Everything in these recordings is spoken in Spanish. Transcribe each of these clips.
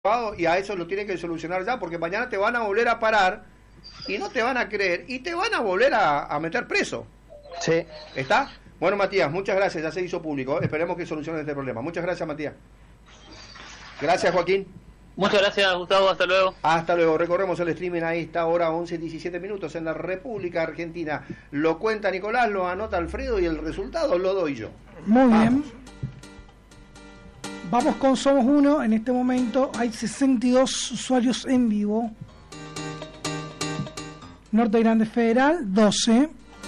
y a eso lo tienen que solucionar ya, porque mañana te van a volver a parar y no te van a creer y te van a volver a meter preso. Sí. ¿Está? Bueno, Matías, muchas gracias, ya se hizo público. Esperemos que solucionen este problema. Muchas gracias, Matías. Gracias, Joaquín. Muchas gracias, Gustavo. Hasta luego. Hasta luego. Recorremos el streaming a esta hora, 11:17 minutos en la República Argentina. Lo cuenta Nicolás, lo anota Alfredo y el resultado lo doy yo. Muy bien. Vamos con Somos Uno. En este momento hay 62 usuarios en vivo. Norte Grande Federal, 12.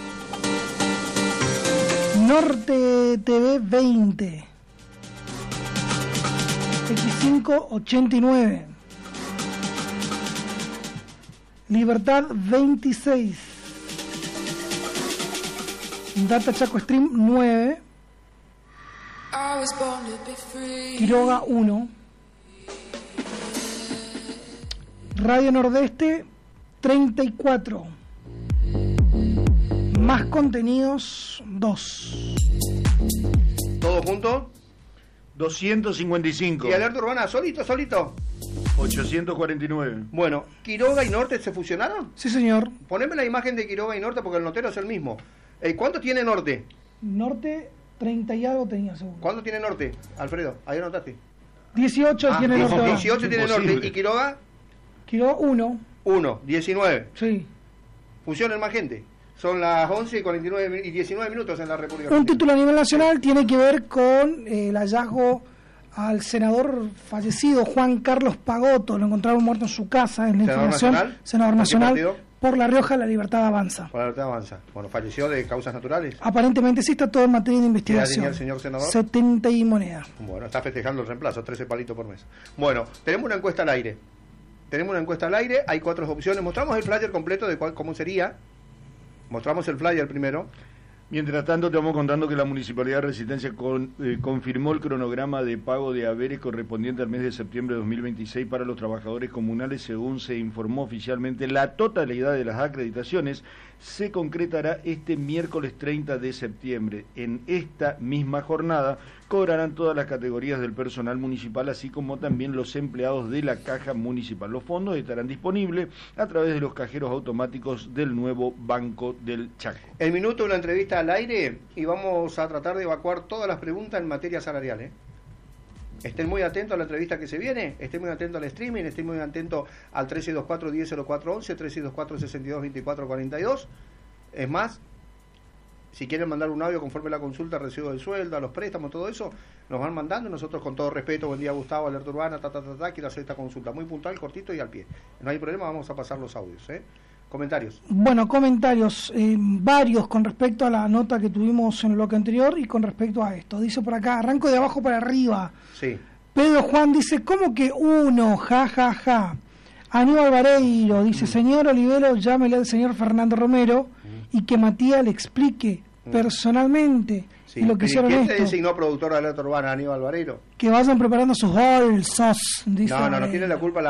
Norte TV, 20. X5, 89. Libertad, 26. Data Chaco Stream, 9. Quiroga, 1. Radio Nordeste, 34. Más contenidos, 2. ¿Todo junto? 255. ¿Y Alerta Urbana solito? 849. Bueno, ¿Quiroga y Norte se fusionaron? Sí, señor. Poneme la imagen de Quiroga y Norte porque el notero es el mismo. ¿Cuánto tiene Norte? Norte, 30 y algo tenía, seguro. ¿Cuánto tiene Norte, Alfredo? Ahí anotaste. 18 tiene Norte. 18 tiene Norte. ¿Y Quiroga? Quiroga, 1. 1, 19. Sí. Fusionen más gente. Son las 11:49 y 19 minutos en la República Un Argentina. título a nivel nacional tiene que ver con el hallazgo al senador fallecido Juan Carlos Pagotto. Lo encontraron muerto en su casa, en la ¿Senador información. nacional? Senador ¿Por qué nacional partido? por La Rioja, La Libertad Avanza. Por la Libertad Avanza. Bueno, falleció de causas naturales. Aparentemente sí, está todo en materia de ¿Qué edad investigación. tenía el señor senador? 70 y moneda. Bueno, está festejando el reemplazo, 13 palitos por mes. Bueno, tenemos una encuesta al aire. Hay 4 opciones. Mostramos el flyer completo de cómo sería. Mostramos el flyer primero. Mientras tanto, te vamos contando que la Municipalidad de Resistencia confirmó el cronograma de pago de haberes correspondiente al mes de septiembre de 2026 para los trabajadores comunales. Según se informó oficialmente, la totalidad de las acreditaciones se concretará este miércoles 30 de septiembre. En esta misma jornada cobrarán todas las categorías del personal municipal, así como también los empleados de la Caja Municipal. Los fondos estarán disponibles a través de los cajeros automáticos del nuevo Banco del Chaco. El minuto, una entrevista al aire y vamos a tratar de evacuar todas las preguntas en materia salarial. Estén muy atentos a la entrevista que se viene, estén muy atentos al streaming, estén muy atentos al 1324-100411, 1324-622442. Es más, si quieren mandar un audio conforme la consulta, recibo del sueldo, a los préstamos, todo eso, nos van mandando. Nosotros, con todo respeto, buen día Gustavo, Alerta Urbana, quiero hacer esta consulta. Muy puntual, cortito y al pie. No hay problema, vamos a pasar los audios. Comentarios. Bueno, comentarios, varios con respecto a la nota que tuvimos en el bloque anterior y con respecto a esto. Dice por acá, arranco de abajo para arriba. Sí. Pedro Juan dice, ¿cómo que 1? Ja, ja, ja. Aníbal Vareiro dice, señor Olivero, llámele al señor Fernando Romero y que Matías le explique personalmente. Sí. Y lo que hicieron ¿Quién esto, te designó productor de Alerta Urbana, Aníbal Vareiro? que vayan preparando sus bolsos, dice. No tiene la culpa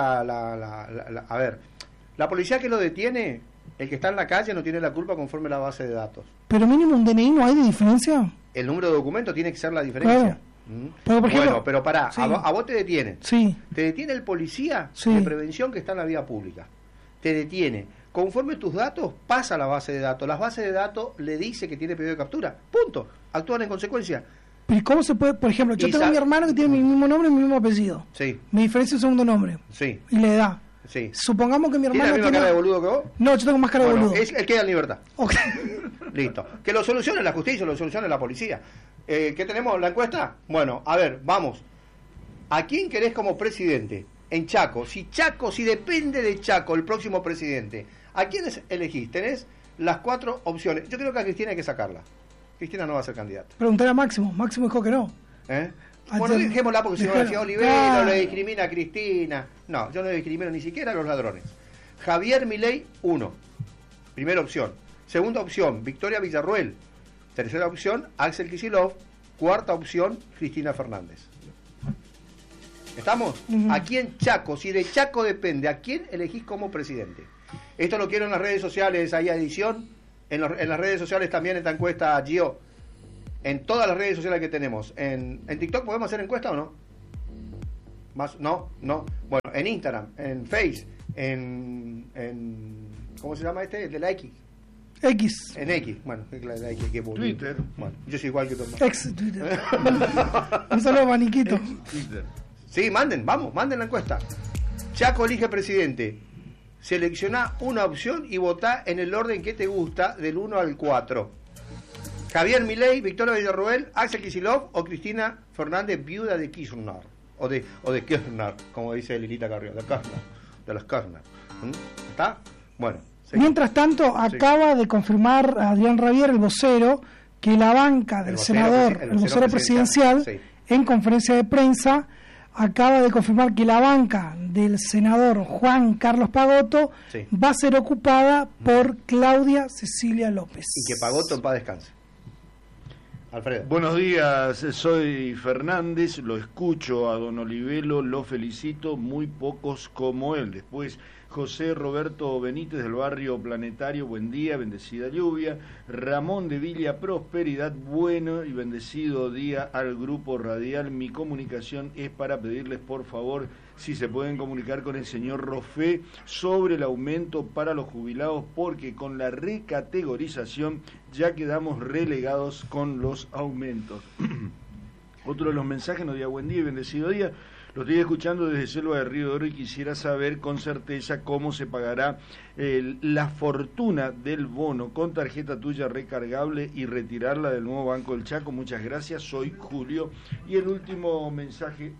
a ver, la policía que lo detiene, el que está en la calle no tiene la culpa conforme a la base de datos. Pero mínimo un DNI, ¿no hay de diferencia? El número de documento tiene que ser la diferencia. Claro. Pero, por ejemplo, bueno, pero pará, sí. a vos te detienen. Sí. Te detiene el policía Sí. de prevención que está en la vía pública. Te detiene. Conforme tus datos, pasa a la base de datos. Las bases de datos le dice que tiene pedido de captura. Punto. Actúan en consecuencia. Pero ¿cómo se puede? Por ejemplo, yo Y tengo a mi hermano que tiene mi mismo nombre y mi mismo apellido. Sí, Me diferencia el segundo nombre sí, y la edad. sí. Supongamos que mi ¿Tiene hermano la misma cara de boludo que vos? No, yo tengo más cara de Bueno, boludo. él queda en libertad. Ok. Listo. Que lo solucione la justicia, lo solucione la policía. ¿Qué tenemos? ¿La encuesta? Bueno, a ver, vamos. ¿A quién querés como presidente? En Chaco. Si depende de Chaco el próximo presidente, ¿a quiénes elegís? Tenés las 4 opciones. Yo creo que a Cristina hay que sacarla. Cristina no va a ser candidata. Preguntaré a Máximo. Máximo dijo que no. Bueno, dejémosla porque si no decía Olivero, Ah. le discrimina a Cristina. No, yo no le discrimino ni siquiera a los ladrones. Javier Milei, 1. Primera opción. Segunda opción, Victoria Villarruel. Tercera opción, Axel Kicillof. Cuarta opción, Cristina Fernández. ¿Estamos? Uh-huh. Aquí en Chaco, si de Chaco depende, ¿a quién elegís como presidente? Esto lo quiero en las redes sociales, ahí a edición. En las redes sociales también esta encuesta, Gio. En todas las redes sociales que tenemos. ¿En TikTok podemos hacer encuesta o no? Más, no. Bueno, en Instagram, en Face, en ¿cómo se llama este? El de la X. X. En X, bueno, la X que Twitter. Bueno, yo soy igual que todo. Ex Twitter. Un saludo maniquito. Twitter. Sí, manden la encuesta. Chaco elige presidente. Selecciona una opción y votá en el orden que te gusta, del 1 al 4. Javier Milei, Victoria Villarroel, Axel Kicillof o Cristina Fernández, viuda de Kirchner. O de Kirchner, como dice Lilita Carrió, de los Kirchner. ¿Está? Bueno. Mientras tanto, acaba de confirmar Adrián Rabier, el vocero, que la banca del senador, el vocero presidencial, sí, en conferencia de prensa, acaba de confirmar que la banca del senador Juan Carlos Pagotto, sí, va a ser ocupada por Claudia Cecilia López. Y que Pagotto en paz descanse. Alfredo. Buenos días, soy Fernández, lo escucho a don Olivelo, lo felicito, muy pocos como él. Después José Roberto Benítez del barrio Planetario, buen día, bendecida lluvia. Ramón de Villa, prosperidad, bueno y bendecido día al grupo radial. Mi comunicación es para pedirles por favor si se pueden comunicar con el señor Rofé sobre el aumento para los jubilados, porque con la recategorización ya quedamos relegados con los aumentos. Otro de los mensajes nos dice buen día y bendecido día. Lo estoy escuchando desde Selva de Río de Oro y quisiera saber con certeza cómo se pagará la fortuna del bono con tarjeta tuya recargable y retirarla del nuevo Banco del Chaco. Muchas gracias, soy Julio. Y el último mensaje.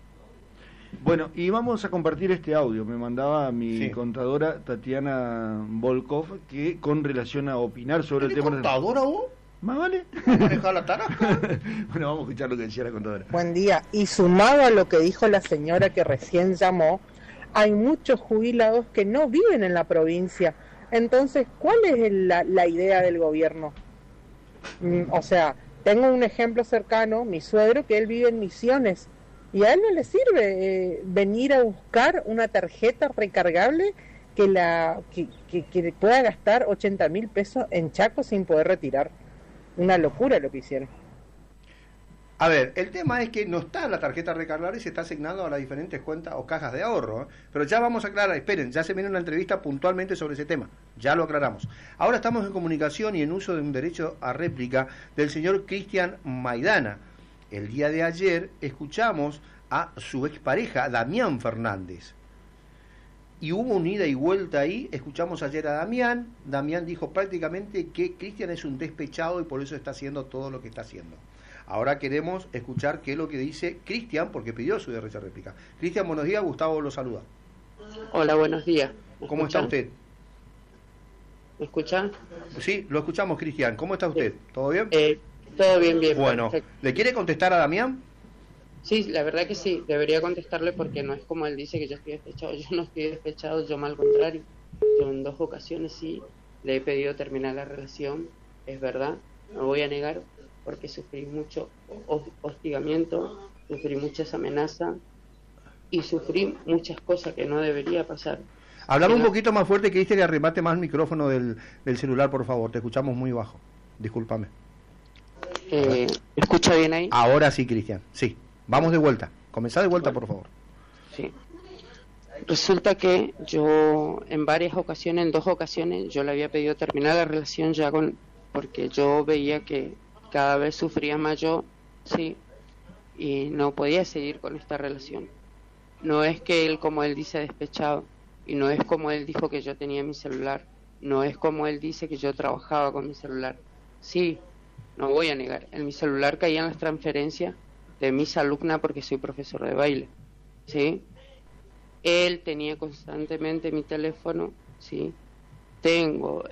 Bueno, y vamos a compartir este audio. Me mandaba mi contadora Tatiana Volkov, que con relación a opinar sobre el tema... ¿Contadora vos? ¿Más vale? ¿Manejar la tarasca? Bueno, vamos a escuchar lo que decía la contadora. Buen día. Y sumado a lo que dijo la señora que recién llamó, hay muchos jubilados que no viven en la provincia. Entonces, ¿cuál es la idea del gobierno? O sea, tengo un ejemplo cercano, mi suegro, que él vive en Misiones, y a él no le sirve venir a buscar una tarjeta recargable que pueda gastar 80.000 pesos en Chaco sin poder retirar. Una locura lo que hicieron. A ver, el tema es que no está la tarjeta recargable y se está asignando a las diferentes cuentas o cajas de ahorro, ¿eh? Pero ya vamos a aclarar, esperen, ya se viene una entrevista puntualmente sobre ese tema, ya lo aclaramos. Ahora estamos en comunicación y en uso de un derecho a réplica del señor Cristian Maidana. El día de ayer escuchamos a su expareja, Damián Fernández. Y hubo un ida y vuelta ahí, escuchamos ayer a Damián dijo prácticamente que Cristian es un despechado y por eso está haciendo todo lo que está haciendo. Ahora queremos escuchar qué es lo que dice Cristian, porque pidió su derecho a réplica. Cristian, buenos días, Gustavo lo saluda. Hola, buenos días. ¿Cómo está usted? ¿Me escuchan? Sí, lo escuchamos, Cristian. ¿Cómo está usted? ¿Todo bien? Todo bien. Bueno, perfecto. ¿Le quiere contestar a Damián? Sí, la verdad que sí, debería contestarle porque no es como él dice que yo estoy despechado. Yo no estoy despechado, yo al contrario. Yo en 2 ocasiones sí le he pedido terminar la relación, es verdad, no voy a negar, porque sufrí mucho hostigamiento, sufrí muchas amenazas y sufrí muchas cosas que no debería pasar. Hablame un poquito más fuerte, Cristian, y arrimate más el micrófono del celular, por favor, te escuchamos muy bajo, discúlpame. ¿Escucha bien ahí? Ahora sí, Cristian, sí. Vamos de vuelta. Comenzá de vuelta, por favor. Sí. Resulta que yo en 2 ocasiones, yo le había pedido terminar la relación ya porque yo veía que cada vez sufría más yo, sí, y no podía seguir con esta relación. No es que él, como él dice, despechado, y no es como él dijo que yo tenía mi celular, no es como él dice que yo trabajaba con mi celular. Sí, no voy a negar, en mi celular caían las transferencias de mis alumnas porque soy profesor de baile, ¿sí? Él tenía constantemente mi teléfono, ¿sí? Tengo,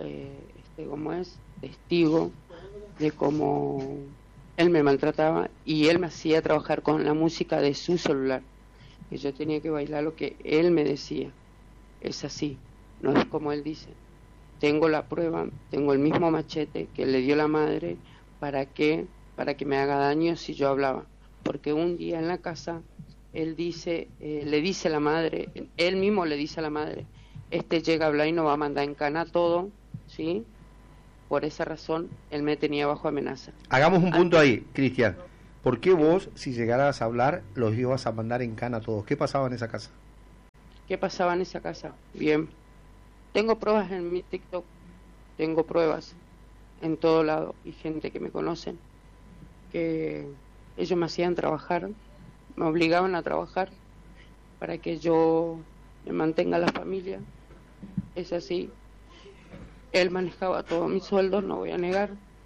testigo de cómo él me maltrataba y él me hacía trabajar con la música de su celular, que yo tenía que bailar lo que él me decía. Es así, no es como él dice. Tengo la prueba, tengo el mismo machete que le dio la madre para que me haga daño si yo hablaba. Porque un día en la casa él dice, le dice a la madre, él mismo le dice a la madre, llega a hablar y nos va a mandar en cana todo, ¿sí? Por esa razón él me tenía bajo amenaza. Hagamos un punto ahí, Cristian. ¿Por qué vos, si llegaras a hablar, los ibas a mandar en cana a todos? ¿Qué pasaba en esa casa? ¿Qué pasaba en esa casa? Bien. Tengo pruebas en mi TikTok, tengo pruebas en todo lado y gente que me conocen, que ellos me hacían trabajar, me obligaban a trabajar para que yo me mantenga la familia. Es así. Él manejaba todos mis sueldos, no voy a negar.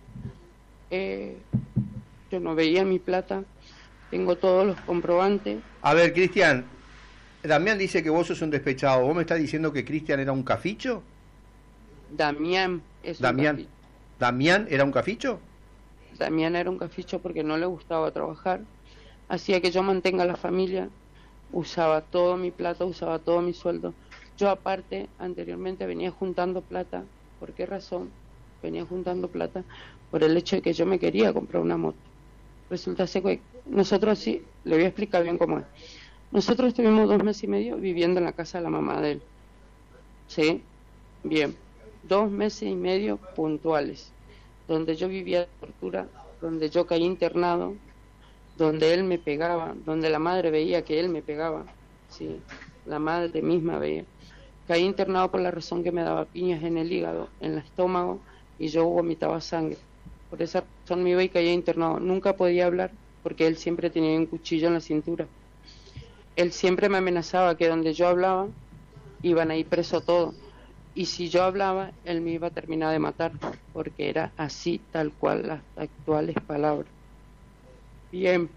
Yo no veía mi plata, tengo todos los comprobantes. A ver, Cristian, Damián dice que vos sos un despechado. ¿Vos me estás diciendo que Cristian era un caficho? Damián es un caficho. ¿Damián era un caficho? Damián era un caficho porque no le gustaba trabajar, hacía que yo mantenga la familia, usaba todo mi plata, usaba todo mi sueldo. Yo aparte, anteriormente venía juntando plata. ¿Por qué razón? Venía juntando plata por el hecho de que yo me quería comprar una moto. Resulta que nosotros, sí, le voy a explicar bien cómo es. Nosotros estuvimos 2 meses y medio viviendo en la casa de la mamá de él. ¿Sí? Bien. 2 meses y medio puntuales, donde yo vivía de tortura, donde yo caí internado, donde él me pegaba, donde la madre veía que él me pegaba. Sí, la madre misma veía. Caí internado por la razón que me daba piñas en el hígado, en el estómago, y yo vomitaba sangre. Por esa razón me iba y caía internado. Nunca podía hablar porque él siempre tenía un cuchillo en la cintura. Él siempre me amenazaba que donde yo hablaba iban a ir preso todos. Y si yo hablaba, él me iba a terminar de matar, porque era así, tal cual, las actuales palabras. Bien.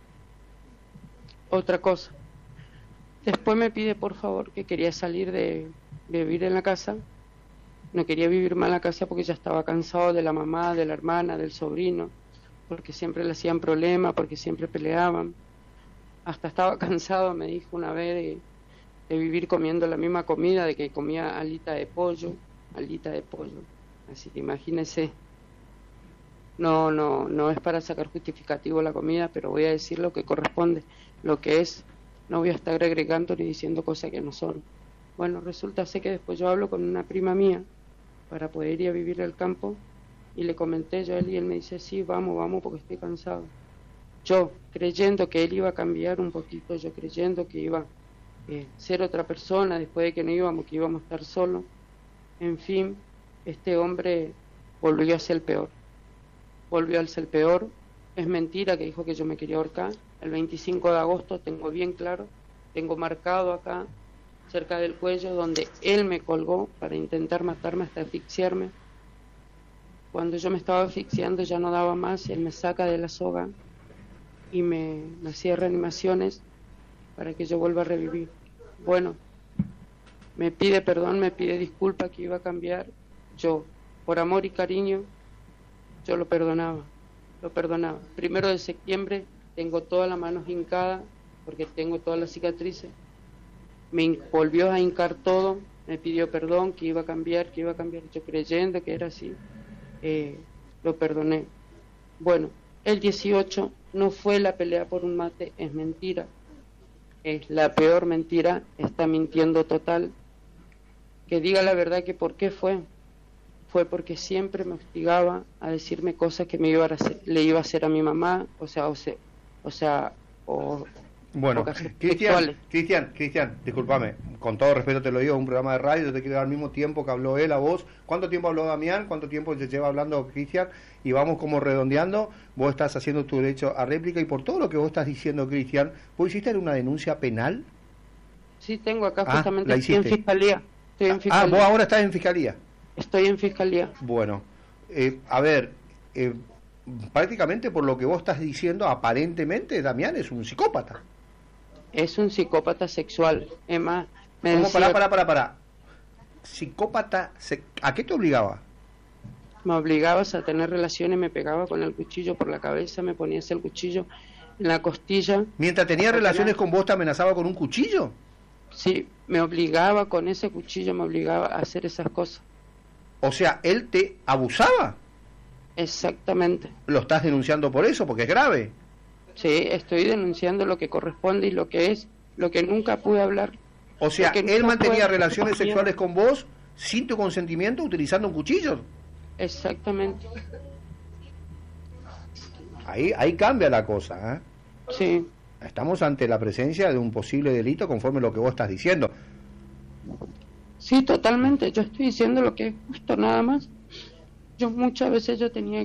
Otra cosa. Después me pide, por favor, que quería salir de vivir en la casa. No quería vivir más en la casa porque ya estaba cansado de la mamá, de la hermana, del sobrino, porque siempre le hacían problemas, porque siempre peleaban. Hasta estaba cansado, me dijo una vez, de vivir comiendo la misma comida, de que comía alita de pollo. Así que imagínense. No es para sacar justificativo la comida, pero voy a decir lo que corresponde, lo que es. No voy a estar agregando ni diciendo cosas que no son. Bueno, resulta que después yo hablo con una prima mía para poder ir a vivir al campo y le comenté yo a él y él me dice, sí, vamos porque estoy cansado. Yo, creyendo que él iba a cambiar un poquito, yo creyendo que iba a ser otra persona después de que no íbamos, que íbamos a estar solos. En fin, este hombre volvió a ser el peor. Volvió a ser el peor. Es mentira que dijo que yo me quería ahorcar. El 25 de agosto tengo bien claro, tengo marcado acá, cerca del cuello, donde él me colgó para intentar matarme hasta asfixiarme. Cuando yo me estaba asfixiando ya no daba más, él me saca de la soga y me hacía reanimaciones para que yo vuelva a revivir. Bueno, me pide perdón, me pide disculpa, que iba a cambiar. Yo, por amor y cariño, yo lo perdonaba. 1 de septiembre tengo todas las manos hincadas porque tengo todas las cicatrices. Me volvió a hincar todo, me pidió perdón, que iba a cambiar. Yo creyendo que era así, lo perdoné. Bueno, el 18 no fue la pelea por un mate, es mentira. Es la peor mentira, está mintiendo total. Que diga la verdad que por qué fue porque siempre me hostigaba a decirme cosas que le iba a hacer a mi mamá, bueno, Cristian, discúlpame, con todo respeto te lo digo, es un programa de radio, yo te quiero dar al mismo tiempo que habló él a vos. ¿Cuánto tiempo habló Damián? ¿Cuánto tiempo se lleva hablando Cristian? Y vamos como redondeando, vos estás haciendo tu derecho a réplica y por todo lo que vos estás diciendo, Cristian, ¿vos hiciste una denuncia penal? Sí, tengo acá justamente, estoy en fiscalía. Vos ahora estás en fiscalía. Estoy en fiscalía. Bueno, prácticamente por lo que vos estás diciendo, aparentemente Damián es un psicópata. Es un psicópata sexual. Es más, Pará. Psicópata, ¿a qué te obligaba? Me obligabas a tener relaciones, me pegaba con el cuchillo por la cabeza, me ponías el cuchillo en la costilla. ¿Mientras tenía relaciones con vos te amenazaba con un cuchillo? Sí, me obligaba con ese cuchillo, me obligaba a hacer esas cosas. O sea, ¿él te abusaba? Exactamente. ¿Lo estás denunciando por eso? Porque es grave. Sí, estoy denunciando lo que corresponde y lo que es, lo que nunca pude hablar. O sea, él mantenía relaciones sexuales con vos sin tu consentimiento utilizando un cuchillo. Exactamente. Ahí cambia la cosa, ¿eh? Sí. Estamos ante la presencia de un posible delito conforme lo que vos estás diciendo. Sí, totalmente. Yo estoy diciendo lo que es justo, nada más. Yo muchas veces yo tenía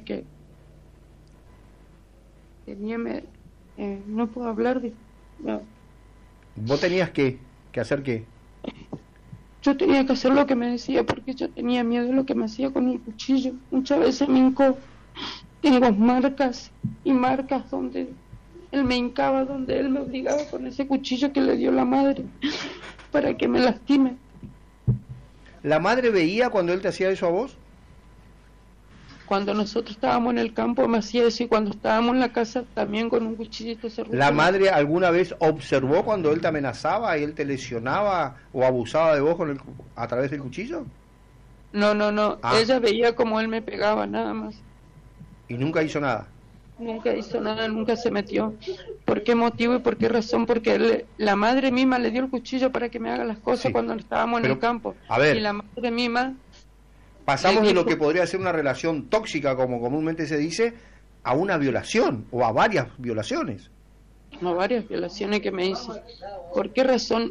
no puedo hablar de... No. ¿Vos tenías que hacer qué? Yo tenía que hacer lo que me decía porque yo tenía miedo de lo que me hacía con el cuchillo. Muchas veces me hincó. Tengo marcas y marcas donde él me hincaba, donde él me obligaba con ese cuchillo que le dio la madre para que me lastime. ¿La madre veía cuando él te hacía eso a vos? Cuando nosotros estábamos en el campo me hacía eso, y cuando estábamos en la casa también con un cuchillito cerrado. ¿La madre alguna vez observó cuando él te amenazaba y él te lesionaba o abusaba de vos a través del cuchillo? No. Ah. Ella veía como él me pegaba, nada más. ¿Y nunca hizo nada? Nunca hizo nada, nunca se metió. ¿Por qué motivo y por qué razón? Porque la madre misma le dio el cuchillo para que me haga las cosas, sí, cuando estábamos en el campo. A ver, y la madre misma... Pasamos de lo que podría ser una relación tóxica, como comúnmente se dice, a una violación o a varias violaciones. No, varias violaciones que me hizo. ¿Por qué razón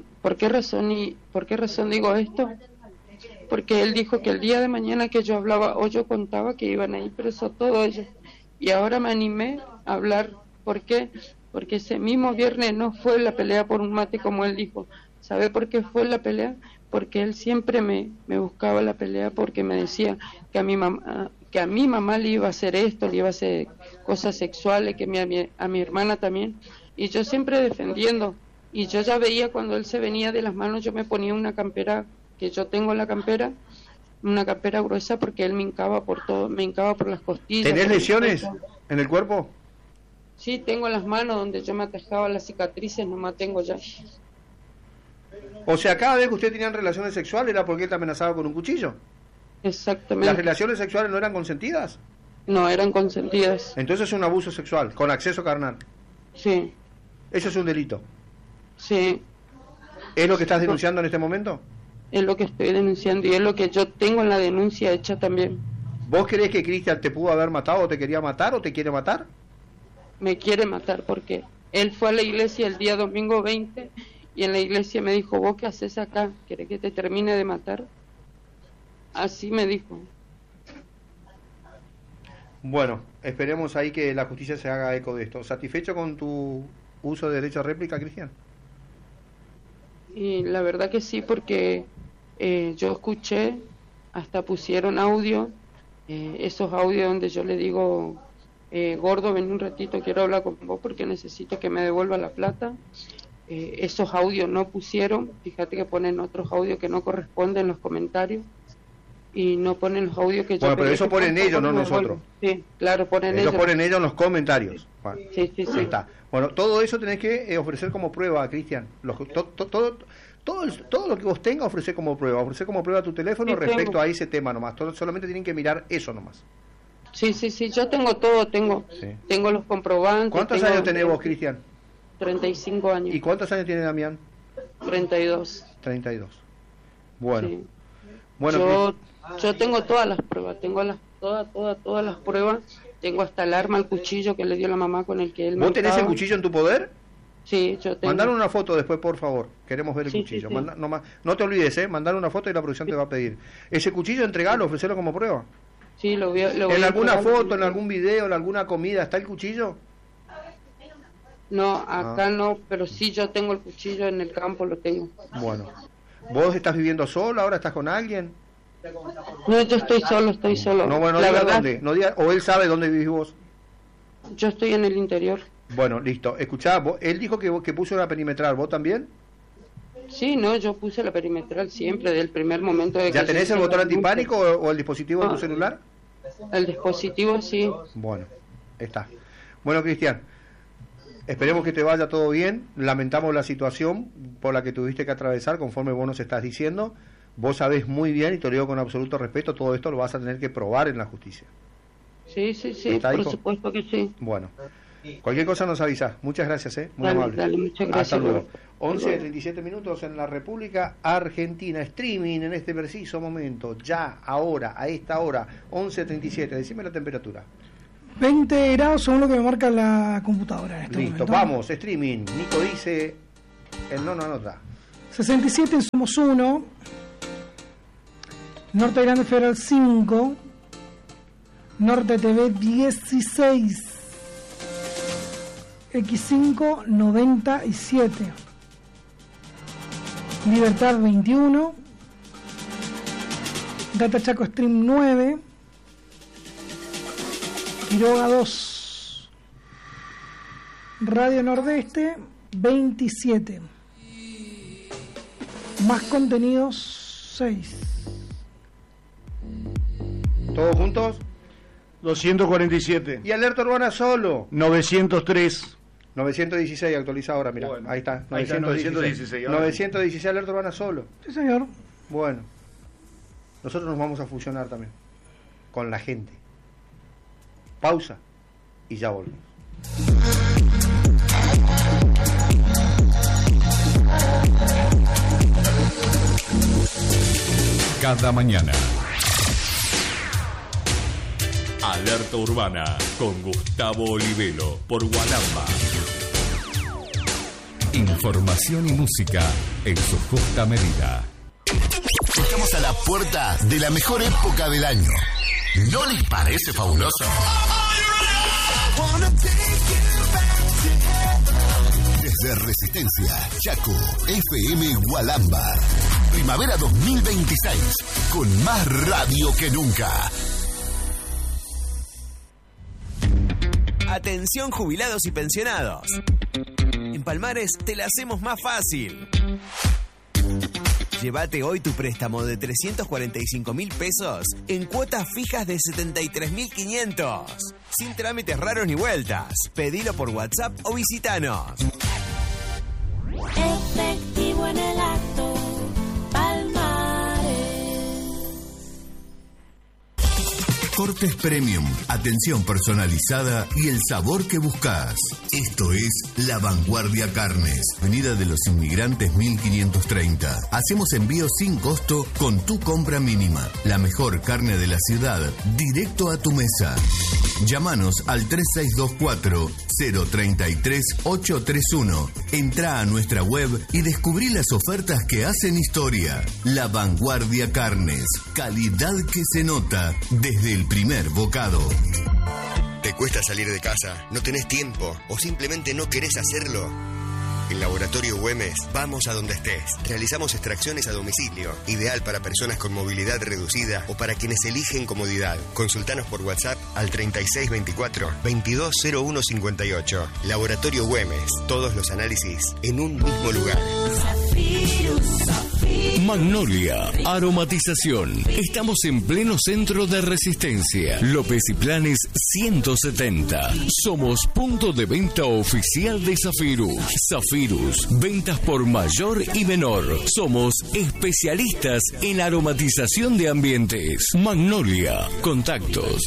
digo esto? Porque él dijo que el día de mañana que yo hablaba o yo contaba que iban a ir presos todos ellos. Y ahora me animé a hablar. ¿Por qué? Porque ese mismo viernes no fue la pelea por un mate como él dijo. ¿Sabe por qué fue la pelea? Porque él siempre me buscaba la pelea, porque me decía que a mi mamá le iba a hacer esto, le iba a hacer cosas sexuales, que a mi hermana también. Y yo siempre defendiendo. Y yo ya veía cuando él se venía de las manos, yo me ponía una campera, que yo tengo la campera, una campera gruesa, porque él me hincaba por todo, me hincaba por las costillas. ¿Tenés lesiones en el cuerpo? Sí, tengo las manos donde yo me atajaba las cicatrices, nomás tengo ya. O sea, cada vez que usted tenían relaciones sexuales era porque él te amenazaba con un cuchillo. Exactamente. ¿Las relaciones sexuales no eran consentidas? No, eran consentidas. Entonces es un abuso sexual, con acceso carnal. Sí. ¿Eso es un delito? Sí. ¿Es lo que estás denunciando en este momento? Es lo que estoy denunciando y es lo que yo tengo en la denuncia hecha también. ¿Vos creés que Cristian te pudo haber matado o te quería matar o te quiere matar? Me quiere matar porque él fue a la iglesia el día domingo 20 y en la iglesia me dijo, ¿vos qué haces acá? ¿Querés que te termine de matar? Así me dijo. Bueno, esperemos ahí que la justicia se haga eco de esto. ¿Satisfecho con tu uso de derecho a réplica, Cristian? Y la verdad que sí, porque yo escuché, hasta pusieron audio, esos audios donde yo le digo, gordo, ven un ratito, quiero hablar con vos porque necesito que me devuelva la plata. Esos audios no pusieron, fíjate que ponen otros audios que no corresponden en los comentarios y no ponen los audios que yo... Bueno, pero eso ponen ellos, no nosotros. Sí, claro, ponen ellos. Ellos ponen ellos en los comentarios. Bueno, sí. Ahí está. Bueno, todo eso tenés que ofrecer como prueba, Cristian. Todo lo que vos tengas, ofrecer como prueba. Ofrecer como prueba tu teléfono respecto a ese tema nomás. Solamente tienen que mirar eso nomás. Sí, yo tengo todo, tengo los comprobantes. ¿Cuántos años tenés vos, Cristian? 35 años. ¿Y cuántos años tiene Damián? 32. 32. Bueno. Sí. Bueno, yo tengo todas las pruebas, tengo todas las pruebas, tengo hasta el arma, el cuchillo que le dio la mamá con el que él me... ¿Vos tenés el cuchillo en tu poder? Sí, yo tengo. Mandar una foto después, por favor. Queremos ver el cuchillo. Sí. No te olvides, mandar una foto y la producción te va a pedir. Ese cuchillo, entregalo, ofrecerlo como prueba. Sí, lo voy a ¿En alguna foto, en algún video, en alguna comida está el cuchillo? No, acá no, pero sí yo tengo el cuchillo en el campo, lo tengo. Bueno. ¿Vos estás viviendo solo? ¿Ahora estás con alguien? No, yo estoy solo. No, bueno, no diga dónde. No diga, o él sabe dónde vivís vos. Yo estoy en el interior. Bueno, listo. Escuchá, él dijo que puso una perimetral. ¿Vos también? Sí, no, yo puse la perimetral siempre, desde el primer momento de que... ¿Ya tenés el botón antipánico o el dispositivo de tu celular? El dispositivo, sí. Bueno, está. Bueno, Cristian, esperemos que te vaya todo bien. Lamentamos la situación por la que tuviste que atravesar, conforme vos nos estás diciendo. Vos sabés muy bien, y te lo digo con absoluto respeto, todo esto lo vas a tener que probar en la justicia. Sí, por supuesto que sí. Bueno, cualquier cosa nos avisás. Muchas gracias, muy amable. Dale, muchas gracias. Hasta luego. 11:37 minutos en la República Argentina. Streaming en este preciso momento, ya, ahora, a esta hora, 11:37. Decime la temperatura. 20 grados según lo que me marca la computadora en este Listo, momento. vamos, streaming. Nico dice, el no anota. 67 en Somos 1, Norte Grande Federal 5, Norte TV 16, X5 97, Libertad 21, Data Chaco Stream 9, Quiroga 2, Radio Nordeste 27, Más Contenidos 6. ¿Todos juntos? 247. Y Alerta Urbana solo. 903. 916 actualizado ahora, mira. Bueno, ahí está. ahí está, 916. 916 Alerta Urbana solo. Sí, señor. Bueno. Nosotros nos vamos a fusionar también. Con la gente. Pausa. Y ya volvemos. Cada mañana. Alerta Urbana con Gustavo Olivelo por Gualamba. Información y música en su justa medida. Estamos a la puerta de la mejor época del año. ¿No les parece fabuloso? Desde Resistencia, Chaco, FM Gualamba. Primavera 2026, con más radio que nunca. Atención jubilados y pensionados. En Palmares te la hacemos más fácil. Llévate hoy tu préstamo de 345.000 pesos en cuotas fijas de 73.500. Sin trámites raros ni vueltas. Pedilo por WhatsApp o visitanos. Efectivo en el acto, Palmares. Cortes Premium, atención personalizada y el sabor que buscas. Esto es La Vanguardia Carnes, Avenida de los Inmigrantes 1530. Hacemos envío sin costo con tu compra mínima. La mejor carne de la ciudad, directo a tu mesa. Llámanos al 3624-033-831. Entrá a nuestra web y descubrí las ofertas que hacen historia. La Vanguardia Carnes, calidad que se nota desde el primer bocado. ¿Te cuesta salir de casa? ¿No tenés tiempo? ¿O simplemente no querés hacerlo? En Laboratorio Güemes, vamos a donde estés. Realizamos extracciones a domicilio, ideal para personas con movilidad reducida o para quienes eligen comodidad. Consultanos por WhatsApp al 3624-220158. Laboratorio Güemes, todos los análisis en un mismo lugar. Magnolia, aromatización. Estamos en pleno centro de Resistencia. López y Planes 170. Somos punto de venta oficial de Zafirus. Zafirus, ventas por mayor y menor. Somos especialistas en aromatización de ambientes. Magnolia, contactos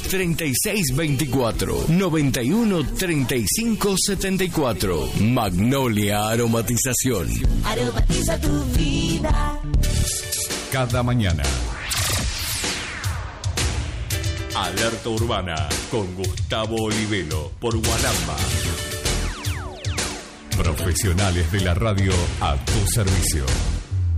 3624-913574. Magnolia Aromatización. Aromatiza tu vida. Cada mañana. Alerta Urbana con Gustavo Olivelo por Gualamba. Profesionales de la radio a tu servicio.